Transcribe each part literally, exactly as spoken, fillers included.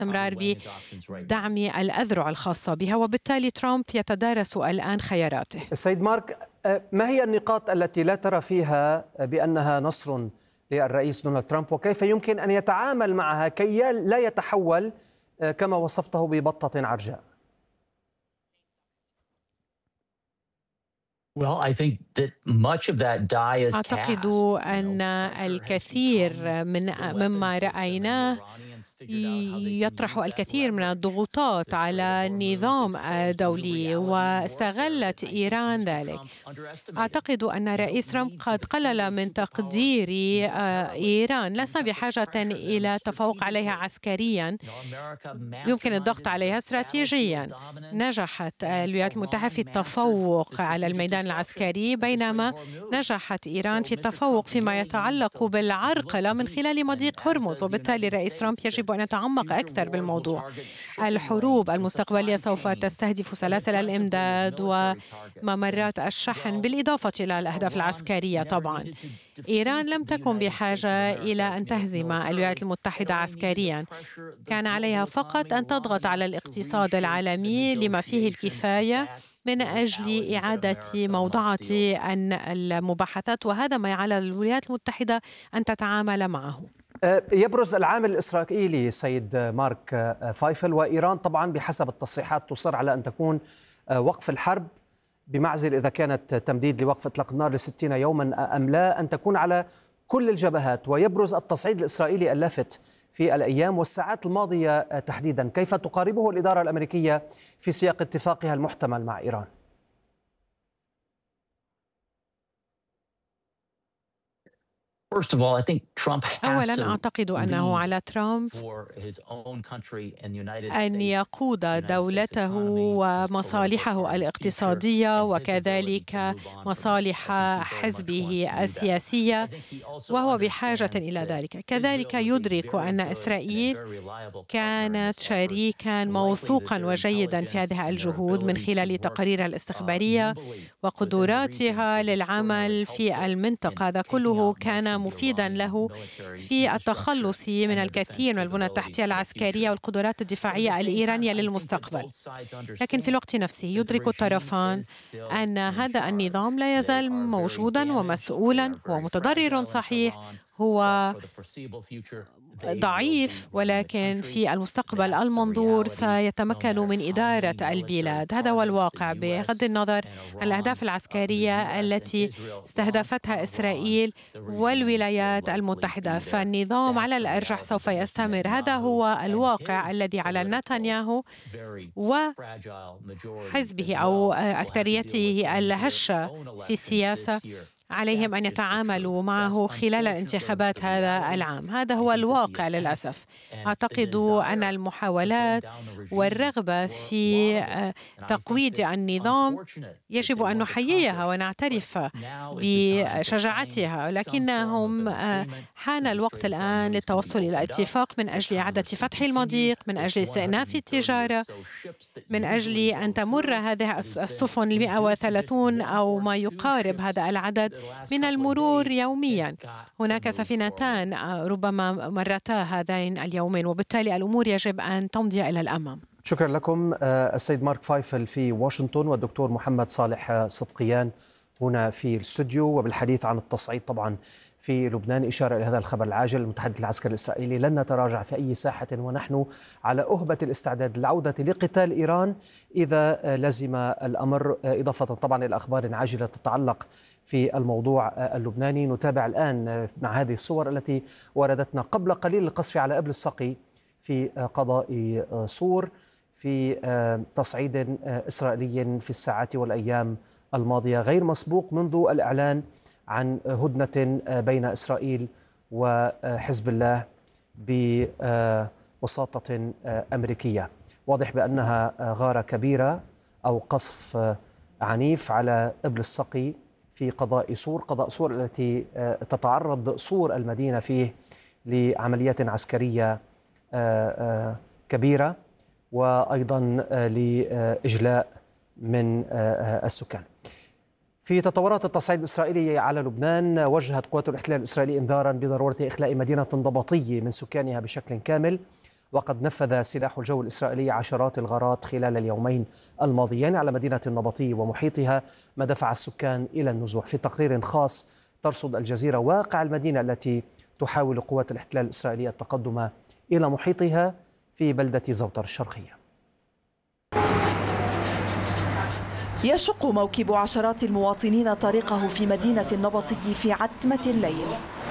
الاستمرار بدعم الأذرع الخاصة بها، وبالتالي ترامب يتدارس الآن خياراته. السيد مارك، ما هي النقاط التي لا ترى فيها بأنها نصر للرئيس دونالد ترامب، وكيف يمكن أن يتعامل معها كي لا يتحول كما وصفته ببطة عرجاء؟ أعتقد أن الكثير من مما رأيناه يطرح الكثير من الضغوطات على النظام الدولي، واستغلت إيران ذلك. أعتقد أن الرئيس ترامب قد قلل من تقدير إيران. لسنا بحاجة إلى التفوق عليها عسكريا، يمكن الضغط عليها استراتيجيا. نجحت الولايات المتحدة في التفوق على الميدان العسكري، بينما نجحت إيران في التفوق فيما يتعلق بالعرقلة من خلال مضيق هرمز، وبالتالي الرئيس ترامب يجب أن يتعمق أكثر بالموضوع. الحروب المستقبلية سوف تستهدف سلاسل الإمداد وممرات الشحن، بالإضافة إلى الأهداف العسكرية. طبعا إيران لم تكن بحاجة إلى أن تهزم الولايات المتحدة عسكريا، كان عليها فقط أن تضغط على الاقتصاد العالمي لما فيه الكفاية من أجل إعادة موضوعة المباحثات، وهذا ما على الولايات المتحدة أن تتعامل معه. يبرز العامل الإسرائيلي سيد مارك فايفل، وإيران طبعا بحسب التصريحات تصر على أن تكون وقف الحرب بمعزل إذا كانت تمديد لوقف إطلاق النار لستين يوما أم لا، أن تكون على كل الجبهات. ويبرز التصعيد الإسرائيلي اللافت في الأيام والساعات الماضية تحديدا، كيف تقاربه الإدارة الأمريكية في سياق اتفاقها المحتمل مع إيران؟ أولاً أعتقد أنه على ترامب أن يقود دولته ومصالحه الاقتصادية وكذلك مصالح حزبه السياسية، وهو بحاجة إلى ذلك. كذلك يدرك أن إسرائيل كانت شريكاً موثوقاً وجيداً في هذه الجهود من خلال تقاريرها الاستخبارية وقدراتها للعمل في المنطقة. هذا كله كان مفيداً له في التخلص من الكثير من البنى التحتية العسكرية والقدرات الدفاعية الإيرانية للمستقبل. لكن في الوقت نفسه يدرك الطرفان أن هذا النظام لا يزال موجوداً ومسؤولاً ومتضرر، صحيح هو ضعيف، ولكن في المستقبل المنظور سيتمكن من إدارة البلاد. هذا هو الواقع بغض النظر عن الأهداف العسكرية التي استهدفتها إسرائيل والولايات المتحدة، فالنظام على الأرجح سوف يستمر. هذا هو الواقع الذي على نتنياهو وحزبه أو أكثريته الهشة في السياسة، عليهم أن يتعاملوا معه خلال الانتخابات هذا العام. هذا هو الواقع للأسف. أعتقد أن المحاولات والرغبة في تقويض النظام يجب أن نحييها ونعترف بشجاعتها، لكنهم حان الوقت الآن للتوصل إلى اتفاق من أجل إعادة فتح المضيق، من أجل استئناف التجارة، من أجل أن تمر هذه السفن المئة وثلاثين أو ما يقارب هذا العدد من المرور يوميا. هناك سفينتان ربما مرتا هذين اليومين، وبالتالي الأمور يجب أن تمضي إلى الأمام. شكرا لكم السيد مارك فايفل في واشنطن، والدكتور محمد صالح صدقيان هنا في الاستوديو. وبالحديث عن التصعيد طبعا في لبنان، إشارة إلى هذا الخبر العاجل، المتحدث العسكري الإسرائيلي: لن نتراجع في أي ساحة ونحن على أهبة الاستعداد للعودة لقتال إيران إذا لزم الأمر. إضافة طبعا إلى أخبار عاجلة تتعلق في الموضوع اللبناني، نتابع الآن مع هذه الصور التي وردتنا قبل قليل القصف على إبل السقي في قضاء صور في تصعيد إسرائيلي في الساعات والأيام الماضية غير مسبوق منذ الإعلان عن هدنة بين إسرائيل وحزب الله بوساطة أمريكية. واضح بأنها غارة كبيرة أو قصف عنيف على إبل السقي في قضاء صور، قضاء صور التي تتعرض صور المدينة فيه لعمليات عسكرية كبيرة، وأيضا لإجلاء من السكان. في تطورات التصعيد الإسرائيلي على لبنان، وجهت قوات الاحتلال الإسرائيلي إنذارا بضرورة إخلاء مدينة ضبطية من سكانها بشكل كامل وقد نفذ سلاح الجو الإسرائيلي عشرات الغارات خلال اليومين الماضيين على مدينة النبطي ومحيطها، ما دفع السكان إلى النزوح. في تقرير خاص ترصد الجزيرة واقع المدينة التي تحاول قوات الاحتلال الإسرائيلية التقدم إلى محيطها في بلدة زوطر الشرقية. يشق موكب عشرات المواطنين طريقه في مدينة النبطي في عتمة الليل.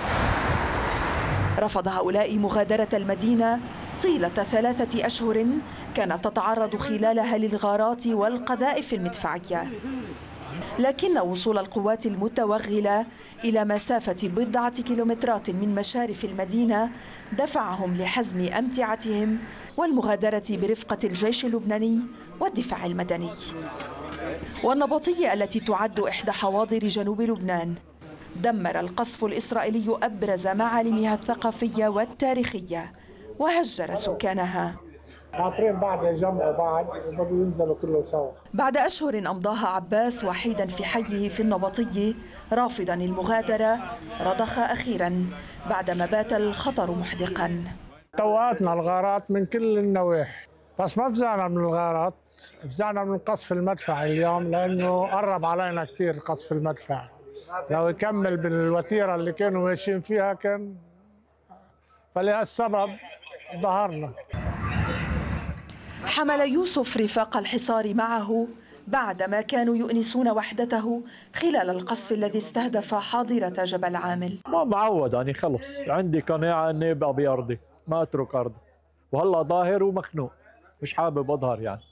رفض هؤلاء مغادرة المدينة طيلة ثلاثة أشهر كانت تتعرض خلالها للغارات والقذائف المدفعية، لكن وصول القوات المتوغلة إلى مسافة بضعة كيلومترات من مشارف المدينة دفعهم لحزم أمتعتهم والمغادرة برفقة الجيش اللبناني والدفاع المدني. والنبطية التي تعد إحدى حواضر جنوب لبنان دمر القصف الإسرائيلي أبرز معالمها الثقافية والتاريخية وهجر سكانها. خاطرين بعض يجمعوا بعض وبدوا ينزلوا كله سوا. بعد أشهر أمضاها عباس وحيدا في حيه في النبطي رافضا المغادرة، رضخ أخيرا بعدما بات الخطر محدقا. توقتنا الغارات من كل النواحي، بس ما فزعنا من الغارات، فزعنا من قصف المدفع اليوم لأنه قرب علينا كثير قصف المدفع. لو يكمل بالوتيرة اللي كانوا ماشيين فيها كان، فلهالسبب ظهرنا. حمل يوسف رفاق الحصار معه بعدما كانوا يؤنسون وحدته خلال القصف الذي استهدف حاضرة جبل عامل. ما معود أنا خلص عندي قناعة إني أبقى بأرضي، ما أترك أرضي، وهلا ظاهر ومخنوق مش حابب أظهر يعني.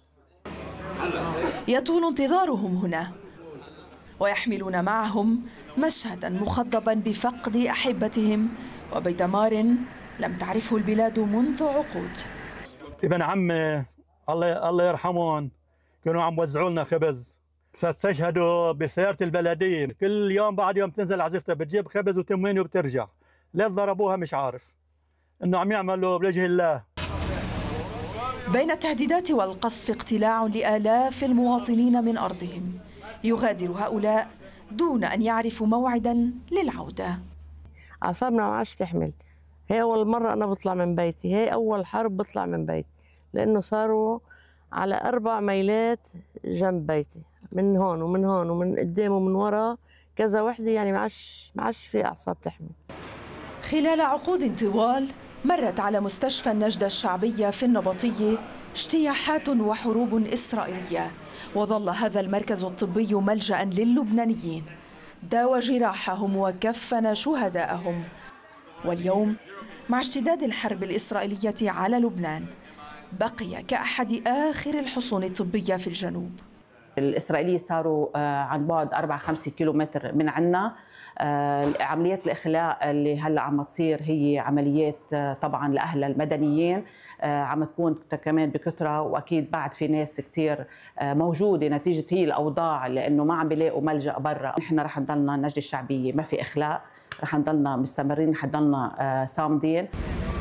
يطول انتظارهم هنا ويحملون معهم مشهدا مخضبا بفقد أحبتهم وبدمار لم تعرفه البلاد منذ عقود. ابن عمي الله الله يرحمهم كانوا عم وزعوا لنا خبز، استشهدوا بسيارة البلدية، كل يوم بعد يوم تنزل عزيفتها بتجيب خبز وتموين وبترجع. ليه ضربوها مش عارف، انه عم يعملوا بوجه الله. بين التهديدات والقصف اقتلاع لآلاف المواطنين من أرضهم. يغادر هؤلاء دون أن يعرفوا موعدا للعودة. أعصابنا ما عادش تحمل، هي أول مرة أنا بطلع من بيتي، هي أول حرب بطلع من بيتي، لأنه صاروا على أربع ميلات جنب بيتي، من هون ومن هون ومن قدام ومن ورا كذا وحدة، يعني ما عادش ما عادش في أعصاب تحمل. خلال عقود طوال مرت على مستشفى النجدة الشعبية في النبطية اجتياحات وحروب إسرائيلية، وظل هذا المركز الطبي ملجأ للبنانيين، داوى جراحهم وكفن شهداءهم. واليوم مع اشتداد الحرب الإسرائيلية على لبنان بقي كأحد آخر الحصون الطبية في الجنوب. الإسرائيليين صاروا عن بعد أربعة خمسة كيلومتر من عنا. عمليات الإخلاء اللي هلا عم تصير هي عمليات طبعا لأهل المدنيين، عم تكون كمان بكثرة، وأكيد بعد في ناس كتير موجودة نتيجة هي الأوضاع لأنه ما عم بيلاقوا ملجأ برا. نحن رح نضلنا النجدة الشعبية ما في إخلاء، رح نضلنا مستمرين، رح نضلنا صامدين.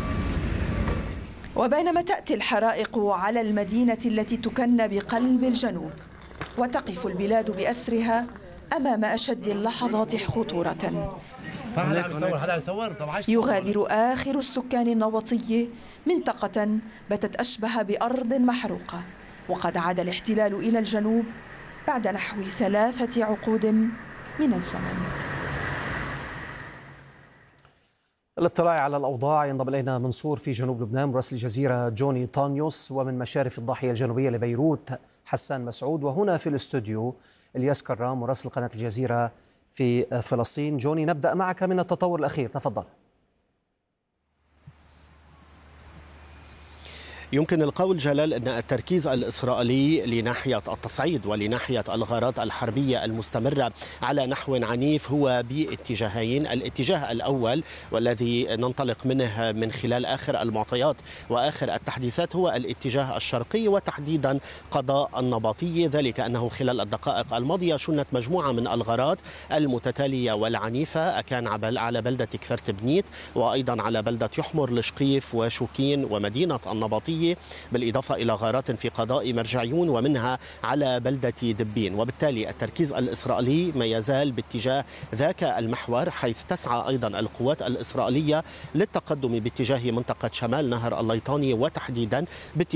وبينما تأتي الحرائق على المدينة التي تكن بقلب الجنوب وتقف البلاد بأسرها أمام أشد اللحظات خطورة، يغادر آخر السكان النبطي منطقة باتت أشبه بأرض محروقة، وقد عاد الاحتلال إلى الجنوب بعد نحو ثلاثة عقود من الزمن. الاطلاع على الأوضاع ينضم إلينا منصور في جنوب لبنان مراسل الجزيرة جوني طانيوس، ومن مشارف الضاحية الجنوبية لبيروت حسان مسعود، وهنا في الاستوديو الياس كرام مراسل قناة الجزيرة في فلسطين. جوني، نبدأ معك من التطور الأخير، تفضل. يمكن القول جلال أن التركيز الإسرائيلي لناحية التصعيد ولناحية الغارات الحربية المستمرة على نحو عنيف هو باتجاهين. الاتجاه الأول والذي ننطلق منه من خلال آخر المعطيات وآخر التحديثات هو الاتجاه الشرقي، وتحديدا قضاء النبطي، ذلك أنه خلال الدقائق الماضية شنت مجموعة من الغارات المتتالية والعنيفة، كان على بلدة كفرت بنيت وأيضا على بلدة يحمر لشقيف وشوكين ومدينة النبطي الحربية، بالإضافة إلى غارات في قضاء مرجعيون ومنها على بلدة دبين. وبالتالي التركيز الإسرائيلي ما يزال باتجاه ذاك المحور، حيث تسعى أيضا القوات الإسرائيلية للتقدم باتجاه منطقة شمال نهر الليطاني، وتحديدا باتجاه